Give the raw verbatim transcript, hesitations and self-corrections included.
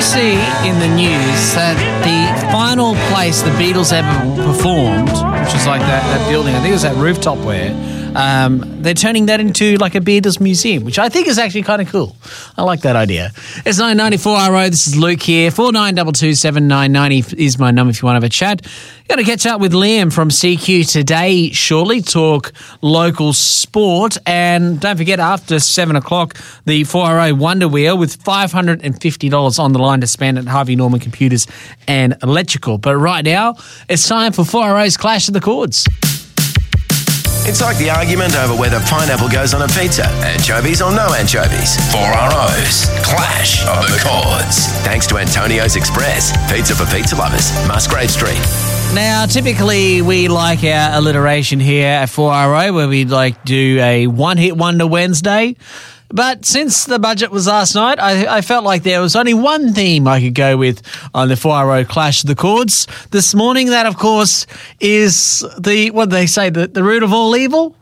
see in the news that the final place the Beatles ever performed, which is like that, that building, I think it was that rooftop where, um, they're turning that into like a Beatles museum, which I think is actually kind of cool. I like that idea. It's nine ninety-four R O. This is Luke here. four nine two two seven nine nine zero is my number if you want to have a chat. Got to catch up with Liam from C Q today shortly, talk local sport. And don't forget, after seven o'clock, the four R O Wonder Wheel with five hundred fifty dollars on the line to spend at Harvey Norman Computers and Electrical. But right now, it's time for four R O's Clash of the Chords. It's like the argument over whether pineapple goes on a pizza, anchovies or no anchovies. four R O's Clash of the Chords. Thanks to Antonio's Express, pizza for pizza lovers, Musgrave Street. Now, typically we like our alliteration here at four R O where we like do a one-hit wonder Wednesday. But since the budget was last night, I, I felt like there was only one theme I could go with on the four R O Clash of the Chords this morning. That, of course, is the, what do they say, the, the root of all evil?